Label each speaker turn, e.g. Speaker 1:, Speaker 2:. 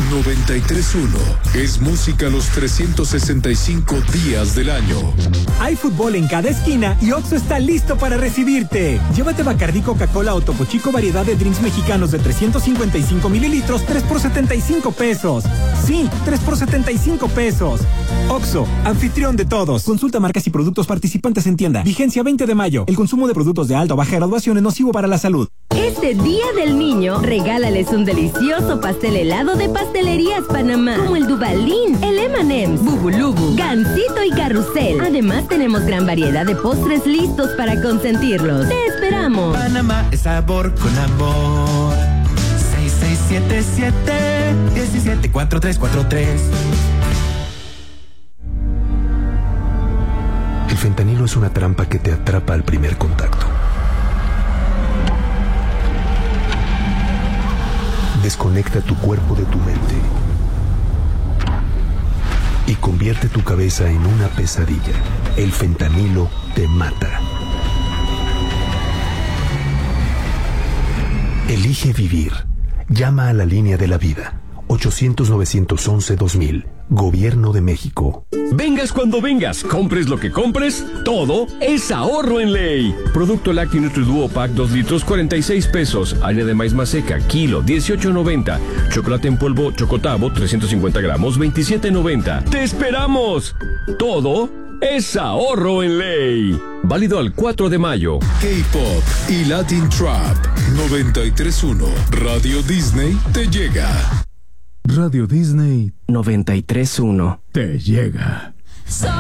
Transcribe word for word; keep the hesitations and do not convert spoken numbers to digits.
Speaker 1: noventa y tres punto uno es música los trescientos sesenta y cinco días del año.
Speaker 2: Hay fútbol en cada esquina y Oxxo está listo para recibirte. Llévate Bacardí, Coca-Cola o Topo Chico variedad de drinks mexicanos de trescientos cincuenta y cinco mililitros, tres por setenta y cinco pesos. Sí, tres por setenta y cinco pesos. Oxxo, anfitrión de todos. Consulta marcas y productos participantes en tienda. Vigencia veinte de mayo. El consumo de productos de alta o baja graduación es nocivo para la salud.
Speaker 3: Este Día del Niño, regálales un delicioso pastel helado de Pastelerías Panamá, como el Dubalín, el eme and eme's, Bubulubu, Gansito y Carrusel. Además, tenemos gran variedad de postres listos para consentirlos. ¡Te esperamos!
Speaker 4: Panamá es sabor con amor. seis seis siete siete, uno siete cuatro tres cuatro tres.
Speaker 5: El fentanilo es una trampa que te atrapa al primer contacto. Desconecta tu cuerpo de tu mente y convierte tu cabeza en una pesadilla. El fentanilo te mata. Elige vivir. Llama a la línea de la vida. ochocientos, novecientos once, dos mil. Gobierno de México.
Speaker 6: Vengas cuando vengas, compres lo que compres, todo es ahorro en ley. Producto lácteo Nutriduo Pack dos litros, cuarenta y seis pesos. Harina de maíz maseca, kilo, dieciocho noventa. Chocolate en polvo Chocotavo, trescientos cincuenta gramos, veintisiete noventa. ¡Te esperamos! Todo es ahorro en ley. Válido al cuatro de mayo.
Speaker 1: K-Pop y Latin Trap. noventa y tres punto uno. Radio Disney te llega.
Speaker 7: Radio Disney
Speaker 8: noventa y tres punto uno
Speaker 7: te llega.